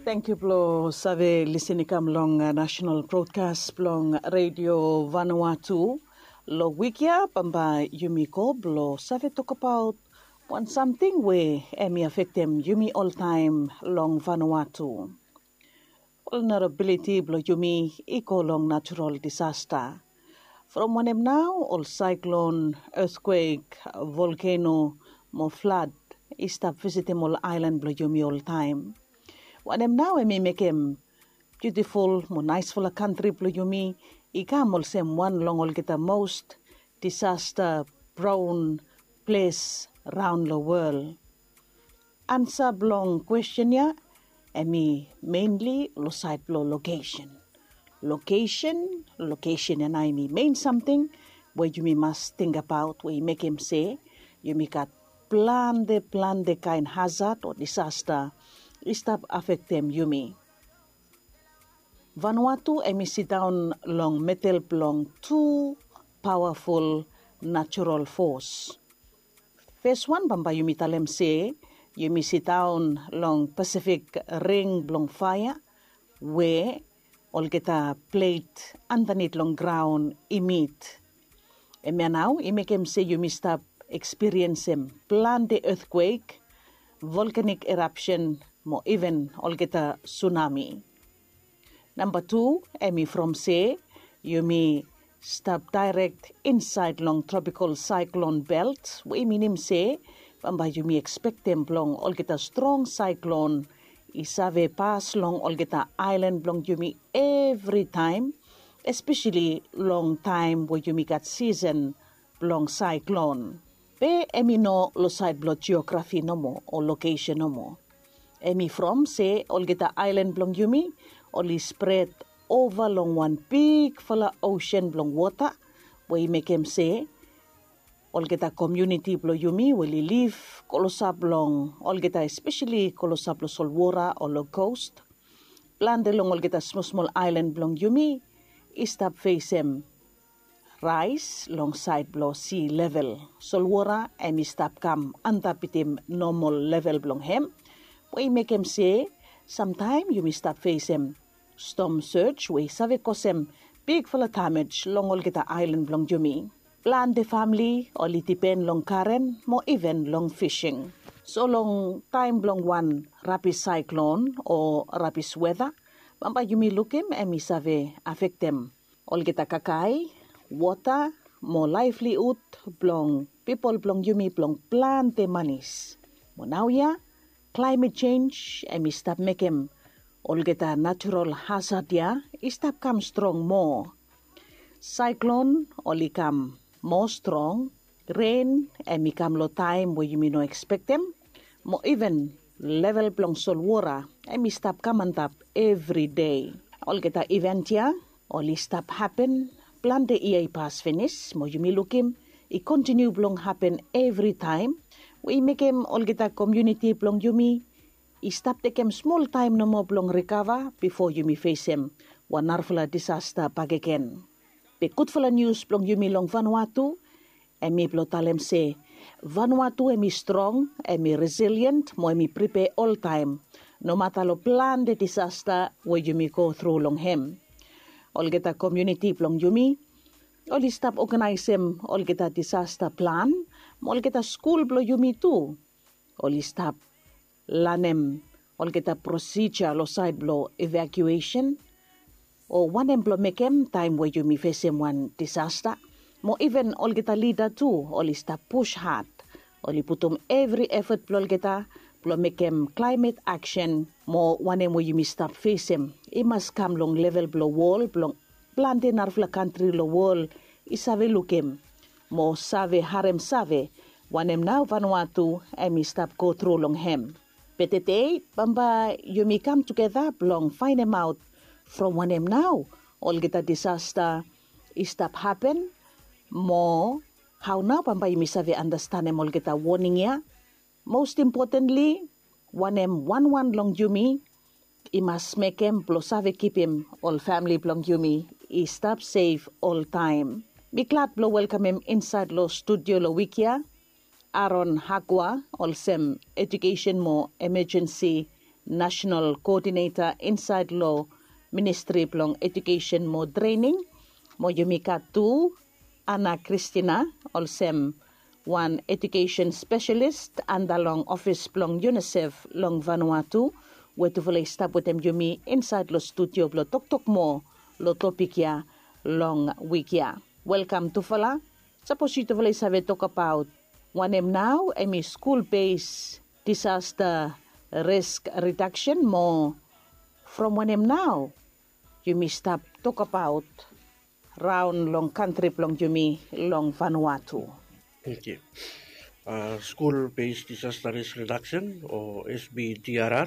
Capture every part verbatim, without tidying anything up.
Thank you, Blo Save Listenikam long uh, national broadcast long Radio Vanuatu. Lo wikia pamba yumiko blo Save talk about one something where emi affect them yumi all time long Vanuatu. Vulnerability blo yumi eco long natural disaster. From one now all cyclone, earthquake, volcano, more flood, is stop visiting all island blo yumi all time. What am now I may make him beautiful, more nice for a country blue yumi. Ikam all same one long all get the most disaster prone place round the world. Answer long question ya, emi mainly lo side blow location. Location, location and I mean main something where you must think about where you make him say you make a plan the plan the kind hazard or disaster. Stop affect them yumi. Vanuatu emi sit down long metal long two powerful natural force. First one bamba yumi talem say yumi sit down long Pacific ring long fire where all get a plate underneath long ground emit. Emi now I make him say yumi stop experience him plan the earthquake, volcanic eruption. More even all get a tsunami. Number two, emi from say, you may stop direct inside long tropical cyclone belt. We mean him say, bamba you may expect them long all get a strong cyclone. Isave pass long all get a island long you may every time, especially long time where you may got season long cyclone. Be emi no lo side block geography no more or location no more. Emi from say all get a island blong yumi, only spread over long one big full ocean blong water, where you make him say all get a community blong yumi where you live kolosa blong all get a especially kolosa blong solwara or low coast. Plan de long all get a small small island blong yumi, istap face him rise long side blong sea level. Solwara emi stap kam antapitim normal level blong hem. We make him say, sometime you may stop face him. Storm surge, we save cause him big full of damage long all get a island long yumi. Plan the family, or it depend long current, more even long fishing. So long time long one rapid cyclone or rapid weather, bamba you may look him and me save affect them. All get a kakai, water, more livelihood, blong people blong yumi blong plant the monies. Mo now ya. Climate change, and we stop make him all get a natural hazard ya, stop come strong more. Cyclone only come more strong. Rain and we come low time where you may not expect them. More even level blong sol water and we stop come and up every day. All get a event ya, only stop happen. Plan the E A pass finish. More you may look him. It continue blong happen every time. We make him all get a community blong yumi. I stop take him small time no more blong recover before you may face him. One narfula disaster pagaken. Be good for news blong yumi long Vanuatu. Emi plotalem say Vanuatu emi strong, emi resilient, mo emi prepare all time. No matter lo plan the disaster where you may go through long him. All get a community blong yumi. All stop organize him, all get a disaster plan. All get a school blow yumi too. All stop lanem, all get a procedure lo side blow evacuation. Or one employ make him time where you may face him one disaster. More even all get a leader too. All stop push hard. All put him every effort blow get a blow make him climate action. More one em where you may stop face him. It must come long level blow wall blow planting narfla country lo wall. Isave look him. Mo save harem save, one em now Vanuatu, and me stop go through long hem. Petete, bamba, you may come together, long find them out from one em now. All get a disaster, is stop happen. More, how now bamba you may save understand em all get a warning ya. Most importantly, one em one one long yumi, I must make him, blow save keep him, all family long yumi, I stop safe all time. Be glad blow welcome him inside lo studio lo wikia. Aaron Hagwa, also education mo emergency National Coordinator Inside Law Ministry plong Education mo training mo yumika tu Ana Cristina olsem one education specialist andalong office plong UNICEF long Vanuatu wetu vole stop with them yumi inside lo studio blo tok tok mo lo topic ya long week ya. Welcome to Fala. Suppose you to vole save talk about one em now emi school based disaster risk reduction mo from one em now. You may stop talk about round long country long Yumi long Vanuatu. Okay. Uh, School-based disaster risk reduction or S B D R R.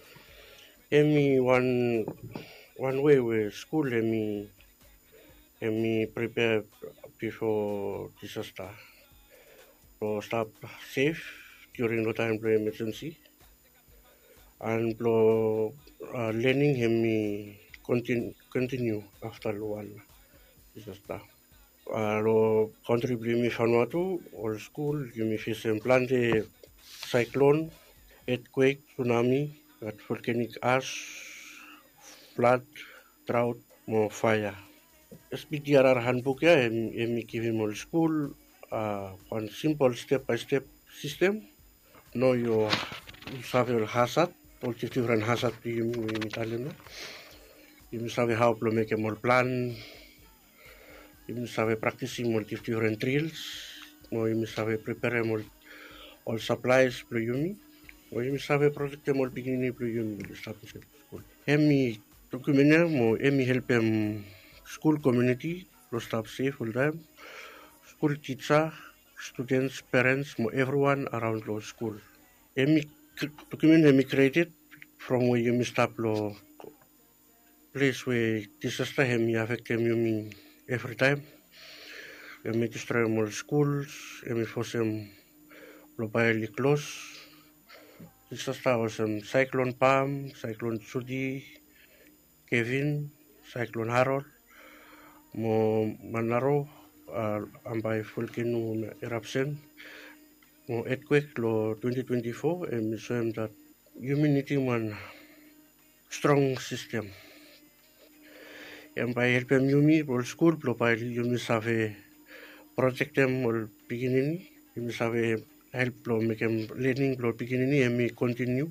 Emi one one way where school emi emi prepare before disaster. So stop safe during the time of emergency and uh, learning emi Continue, continue after one disaster. Uh, lo contribute mi Vanuatu or school, you me face en plan de cyclone, earthquake, tsunami, at volcanic ash, flood, drought, more fire. S B D R R handbook ya, em em give him all school, uh, one simple step by step system. Know your several hazard, all different hazard you in Italian. You sabe how to make a more plan. You sabe practicing more different drills. Or you sabe prepare more all supplies for you. Or you sabe project more beginning for you. School. Emi document mo emi help em school community to stop safe all time. School teacher, students, parents, mo everyone around the school. Emi document emi created from where you stop lo. Place where disaster hemi affect hemi every time. Hemi destroy more schools, hemi force them globally close. Disaster was um, Cyclone Palm, Cyclone Judy, Kevin, Cyclone Harold, mo Manaro, uh, ambai volcano eruption, mo earthquake lo twenty twenty-four, and show him that humanity one strong system. And by helping Yumi or school, by Yumi save project them or beginning, Yumi save help to make them learning or beginning and me continue.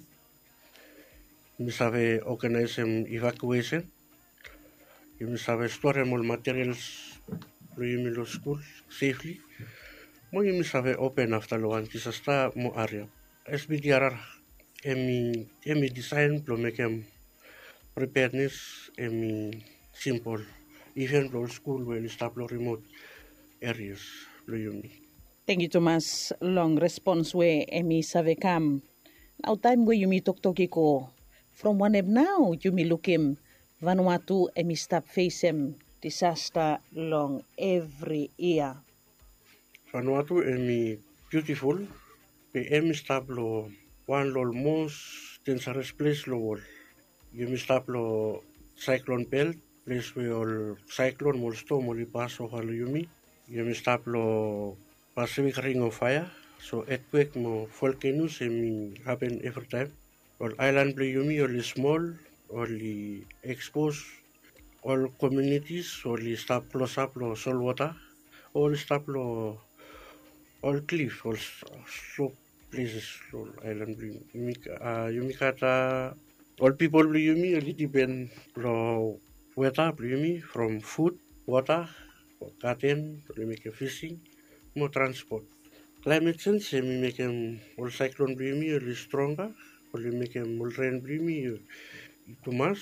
Yumi save organize them evacuation. Yumi save store them all materials to Yumi lo school safely. Mo Yumi save open after lo one disaster mo area. S B D R R emi emi design to make them preparedness emi simple, even for school where you stop remote areas. Thank you, Thomas. Long response where emi save kam. Now time where you me talk talk ko. From one eb now you me look him Vanuatu emi stop face him disaster long every year. Vanuatu emi beautiful. Pe emi stop lo one lo most dangerous place lo world. You me stop lo cyclone belt. Place where all cyclone will storm will pass over Yumi. Yumi stop lo Pacific Ring of Fire. So earthquake mo volcanoes emi happen every time. All island play Yumi only small, only exposed. All communities only stop close up lo salt water. All stop lo all cliff, all slope places lo island play Yumi. Uh, Yumi kata all people play Yumi only depend lo weather Yumi from food, water, cotton, we make fishing, more transport. Climate change, we make them all cyclone Yumi only stronger, only make them all rain Yumi too much.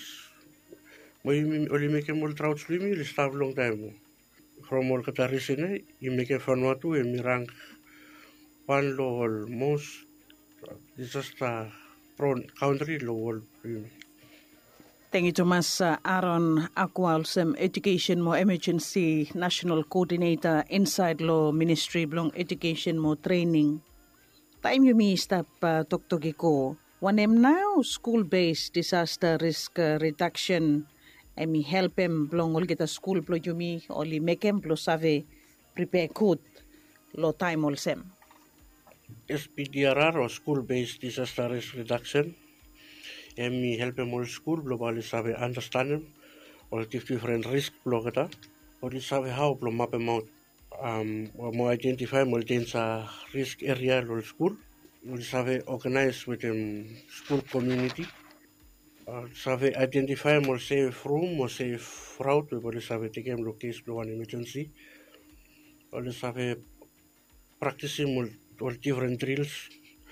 We only make them all droughts Yumi only stop long time. From all Katarisene, you make a Vanuatu and rank one low most disaster prone country low world Yumi. Thank you, Thomas. Uh, Aaron Akwalsem, Education Mo Emergency National Coordinator Inside Law Ministry Blong Education Mo Training. Time you me stop uh, toktogi ko. One em now school-based disaster risk uh, reduction. I me help em blong ol kita school plo yumi oli make em plo save prepare good lo time olsem. S B D R R or school-based disaster risk reduction. emi help em all school blo bali sabe understand em all different risk blo kata bali sabe how blo map em out um mo identify mo tensa risk area lo school bali sabe organize with them school community uh, sabe identify mo safe room mo safe route bali sabe take em lo case blo one emergency bali sabe practicing all, all different drills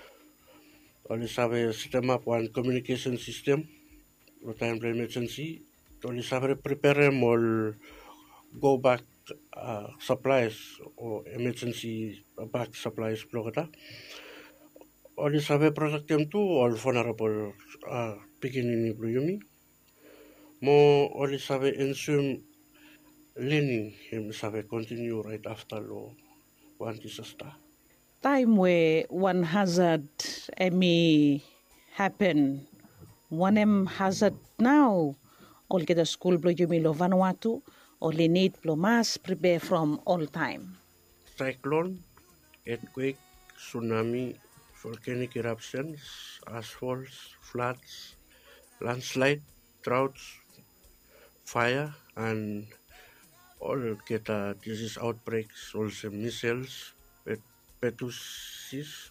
bali sabe set up one communication system lo time blo emergency bali sabe prepare em all go back uh, supplies or emergency back supplies blo kata oli sabe protect them too all vulnerable uh, beginning blo yumi mo oli sabe ensure learning him sabe continue right after lo one disaster Time where one hazard eh, may happen, one em hazard now, all get a school blo yumi lo Vanuatu, or they need blo mas prepare from all time. cyclone earthquake tsunami volcanic eruptions ashfalls floods landslide droughts fire and all get uh, disease outbreaks also measles pet- pertussis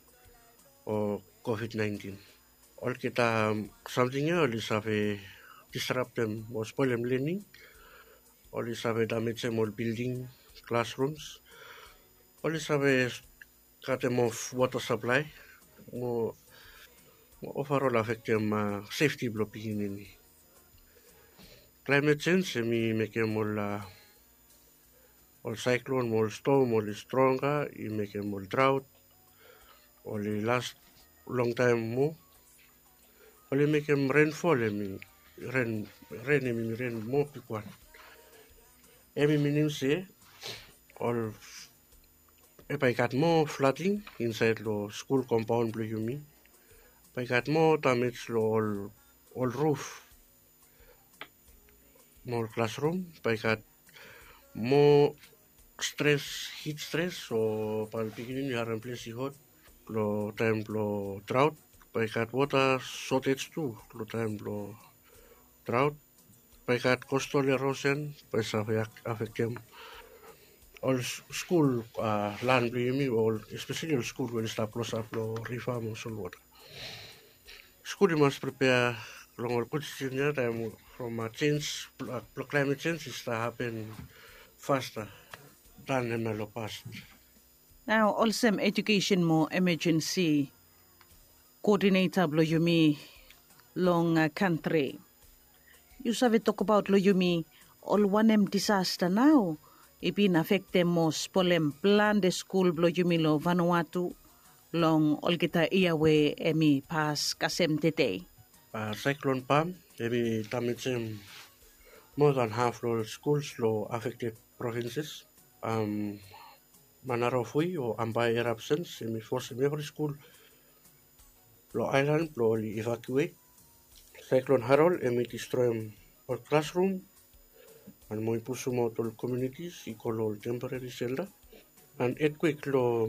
or covid nineteen all get um, something else have a disrupt them or spoil them learning all is have a damage them all building classrooms all is have a cut them off water supply more, more overall affect them uh, safety blocking in climate change me make them all uh, all cyclone more storm all is stronger you make them all drought only last long time more only make them rainfall I mean rain rain I mean rain more big one every meaning say all if I got more flooding inside the school compound blue you mean if I got more damage to all all roof more classroom if I got more stress heat stress or by beginning you are in place hot lo time lo drought by got water shortage too lo time lo drought by got coastal erosion by affect them all school uh, land me all especially all school will start close up lo river mo sol water school must prepare long good senior time from a change uh, climate change is to happen faster than in the past. Now, also education more emergency coordinator blo yumi long uh, country. You sabi talk about lo yumi all one em disaster now. Ibin affect them more spolem plan the school blo yumi lo Vanuatu long all kita iawe emi pas kasem tete. Uh, cyclone Pam, maybe damage um, more than half of schools lo affected provinces. Um, Manarofui or Ambai eruptions, semi force every school lo island lo evacuate. Cyclone Harold emi destroy all classroom and mo impuso mo all communities equal all temporary shelter. And earthquake lo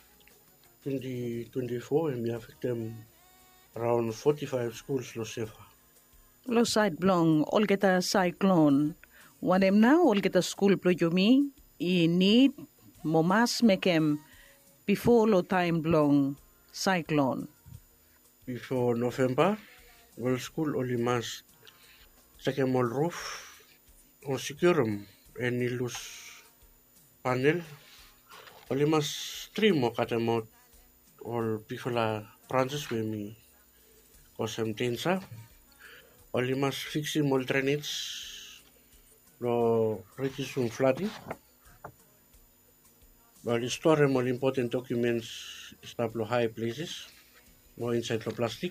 twenty twenty-four emi affect them around forty-five schools lo safer. Lo side blong all kita cyclone. One em now all kita school blo yumi I need mo mas mekem before lo time blong cyclone. Before November, all school only must second all roof or secure them any loose panel. Only must trim or cut them out all before branches with me cause them tensa. Only must fix him all drainage lo reduce some flooding. But store more important documents stuff lo high places, more inside the plastic.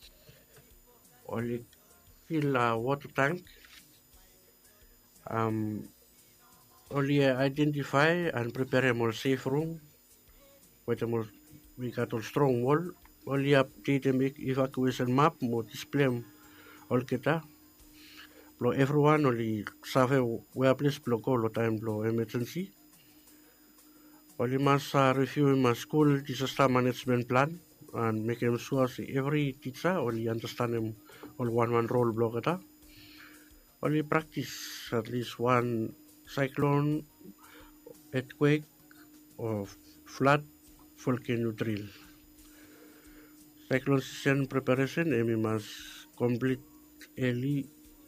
Only fill a water tank. Um, only identify and prepare a more safe room. With a more we got a strong wall. Only update and make evacuation map, more display all kita. Lo everyone only sabe where place lo go lo time lo emergency. Only must uh, review my school disaster management plan. and make them sure see every teacher only understand them all one one role block ata. Only practice at least one cyclone, earthquake, or flood volcano drill. Cyclone season preparation, and we must complete early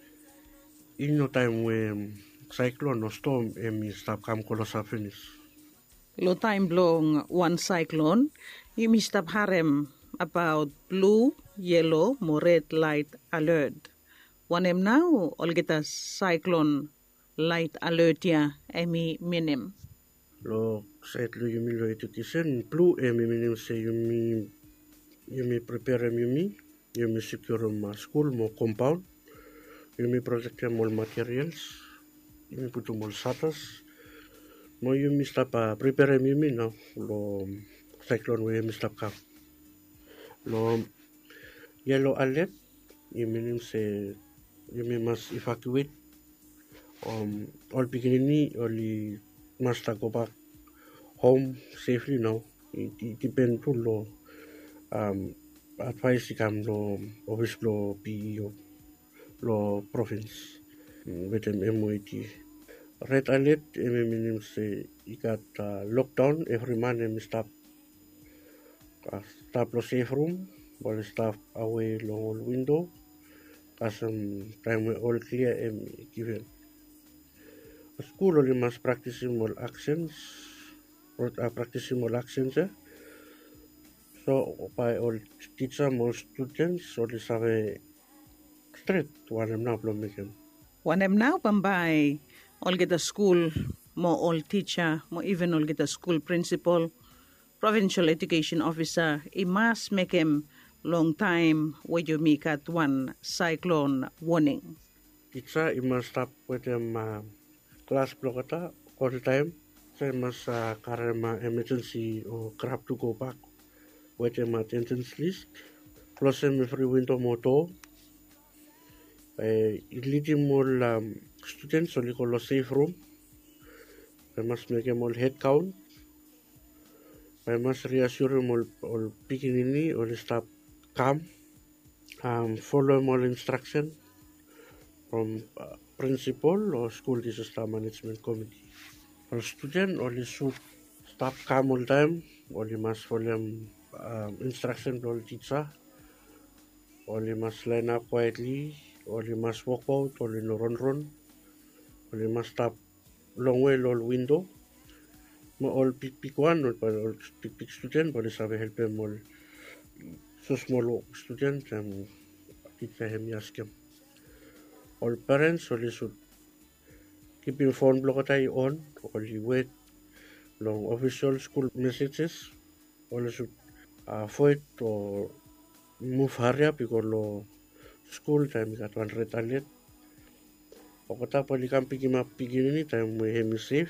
in no time when cyclone or storm, and we stop come colossal finish. Lo time blong one cyclone, you missed up harem about blue, yellow, mo red light alert. One em now, all get a cyclone light alert ya, emi minim. Lo set lo yumi lo education, blue emi minim say yumi yumi prepare em yumi, yumi secure ma school mo compound, yumi protect em all materials, yumi put em all shutters. Mo yumi stop uh, prepare em yumi now lo cyclone we yumi stop come. Lo yellow alert, yumi minim say yumi must evacuate. Um, all beginning only must go back home safely now. It, it depends on lo um advice come lo office lo P E O lo province with them M O A T. Red alert M M say you got uh, lockdown every man and stop uh, stop lo safe room or stop away lo window. As um time we all clear and given. School only must practice more actions, uh, practicing more actions. Eh? So by all teacher, more students, only have a straight one em now make them. One em now bambay, all get a school, more all teacher, more even all get a school principal, provincial education officer. It must make him long time where you make at one cyclone warning. Teacher, it must stop with them. Uh, class block all the time. Saya must uh, carry my emergency or grab to go back with my attendance list. Plus, I'm every window motor. I lead them all um, students only call a safe room. I must make them all head count. I must reassure them all, all beginning or stop calm. Um, follow them all instruction from uh, principal or school disaster management committee. For student only should stop calm all time, only must follow them um, instruction from the teacher, only must line up quietly, only must walk out, only no run run, only must stop long way all window. All big big one, not all big big student, but have help them all so small student and teacher him ask him. All parents only should keep your phone block on, only wait long official school messages, only should uh, avoid or move hurry up because lo school time got one red alert. Okata pali kam pigi map pigi ni time we hemi safe,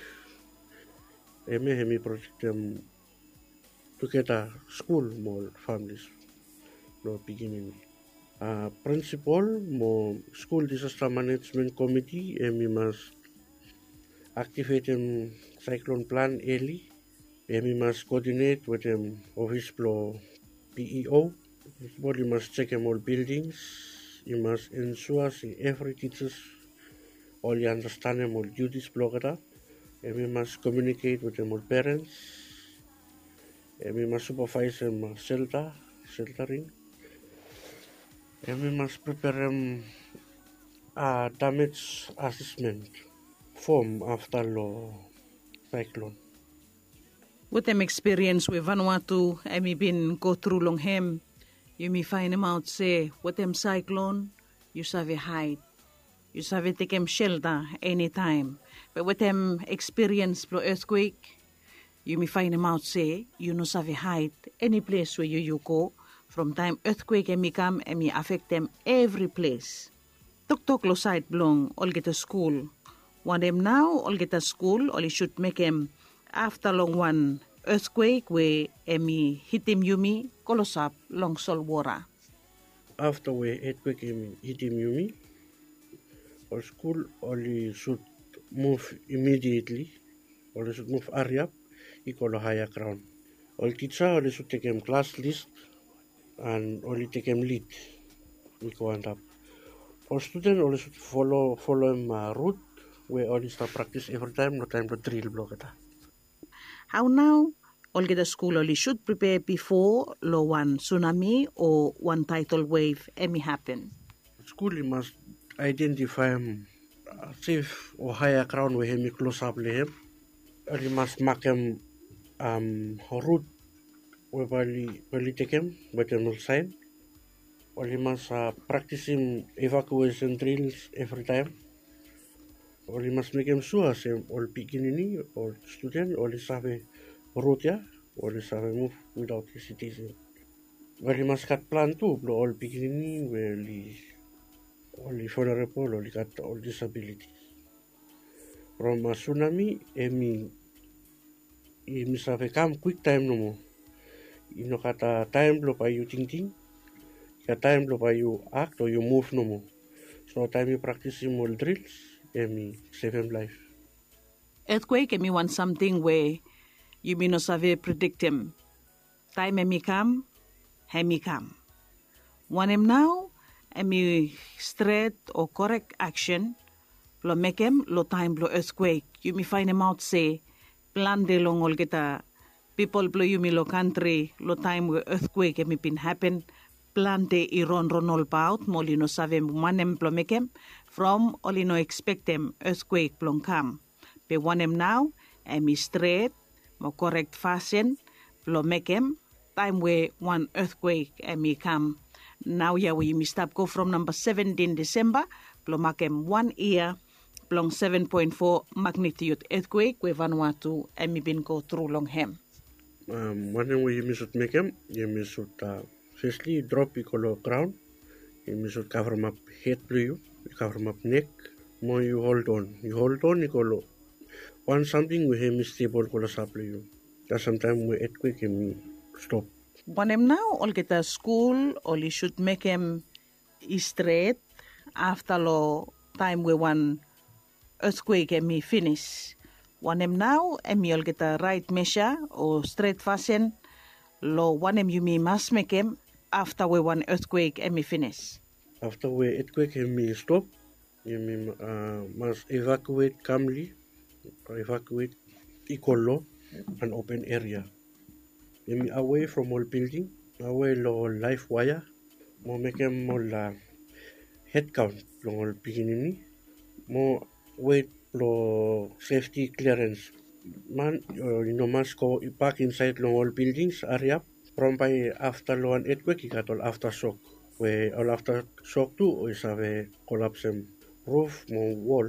hemi hemi protect them to get a school more families lo pigi ni. Uh, principal mo school disaster management committee emi must activate them cyclone plan early. Emi must coordinate with them office floor P E O. Everybody must check them all buildings. You must ensure see every teachers all you understand them all duties blocked up. Emi must communicate with them all parents. Emi must supervise them shelter, sheltering. And we must prepare um, a damage assessment form after the cyclone. With them experience with Vanuatu, I may been go through long him, you may find him out say, with them cyclone, you save hide. You save take him shelter anytime. But with them experience for earthquake, you may find him out say, you no save hide any place where you, you go. From time earthquake emi come emi affect them every place. Tok tok lo side blong all get a school. One them now all get a school all should make them after long one earthquake where emi hit him yumi kolosap long sol wara. After we earthquake emi hit him yumi, all school only should move immediately. All should move hurry up. Equal higher ground. All teacher only should take them class list. and only take him lead. We go on top. For student, always should follow follow him uh, route where only start practice every time, no time to drill block it. How now? All get a school only should prepare before lo one tsunami or one tidal wave any happen. School he must identify him uh, safe or higher ground where he close up to him. Or he must mark him um route where he where he take him, but him will sign. Or he must uh, practice him evacuation drills every time. Or he must make him sure same all beginning or student or he have route ya, or he have move without hesitation. Or he must cut plan too, blow all beginning where he all the vulnerable or he got all disabilities. From a tsunami, emi i must have come quick time no more. You know kata time blow by you ting ting. Ka time blow by you act or you move no more. So time you practice more drills, emi save him life. Earthquake emi want something where you may not save predict him. Time emi come, hemi come. Want him now, emi straight or correct action, lo make him lo time blow earthquake. You may find him out say, plan de long all geta people blow you me lo country lo time where earthquake emi been happen. Plan de iron ronol bout molino save manem blow make him from olino expect him earthquake blong come. Be want him now, emi straight, mo correct fashion, blow make him time where one earthquake emi come. Now yeah we mi stop go from number seventeen December, blow make him one year, blong seven point four magnitude earthquake where Vanuatu emi been go through long him. Um, one thing we should make him, you should uh, firstly drop the ground, you should cover him up head to you, you cover him up neck, more you hold on, you hold on, you call one something we him stable call us up you. That sometimes we earthquake him stop. When him now all get a school, all you should make him straight after lo time we one earthquake and me finish. When him now, and me all get a right measure or straight fashion, lo one him you me must make him after we one earthquake and me finish. After we earthquake and me stop, you me uh, must evacuate calmly, evacuate equal an open area. You me away from all building, away lo life wire, mo make him all uh, head count long all beginning, more wait lo safety clearance. Man, uh, you know, must go back inside long all buildings area. From by after lo an earthquake, you got all aftershock. Where all aftershock too is have a collapse roof, mo wall.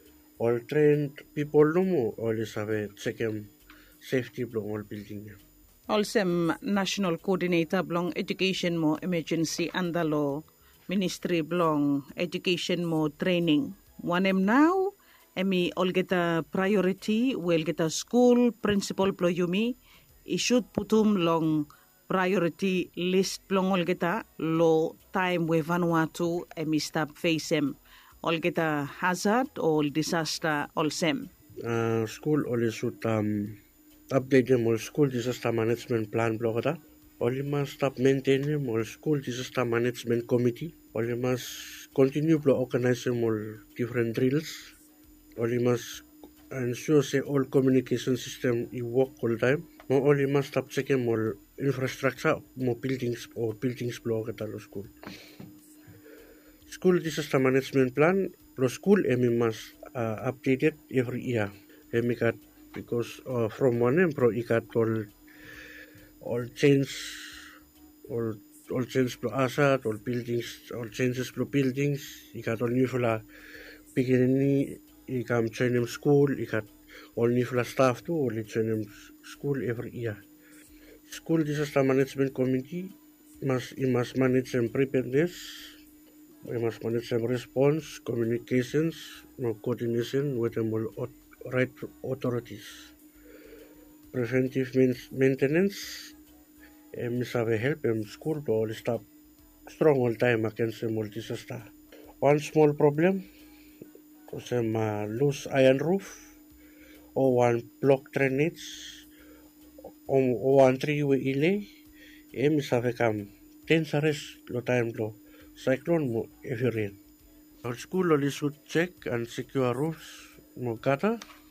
All trained people no more, all is have a second safety long all building. Also, National Coordinator belong Education mo Emergency under law Ministry belong Education mo Training. One em now, emi all get a priority, will get a school principal plo yumi, I should put um long priority list belong all get a low time we Vanuatu emi stop face em. All get a hazard or disaster all sem. Uh, school always should um update them all school disaster management plan block that. Only must stop maintaining all school disaster management committee. Only must continue to organize them all different drills. Only must ensure say all communication system you work all time. No only must stop checking all infrastructure, more buildings or buildings block at all school. School disaster management plan plus school emi must uh, update it every year. Emi got because uh, from one em pro ikat all all change all all change pro asset all buildings all changes pro buildings ikat all new fula beginning ikam training school ikat all new fula staff too all training school every year. School disaster management committee must it must manage and preparedness. We must manage some response, communications, no coordination with the right authorities. Preventive maintenance, and must have help in school to all stop strong all time against the disaster. One small problem, some uh, loose iron roof, or one block drainage, or one tree we ilay, and must have come dangerous lo time lo cyclone mo every. Our school only should check and secure roofs mo gata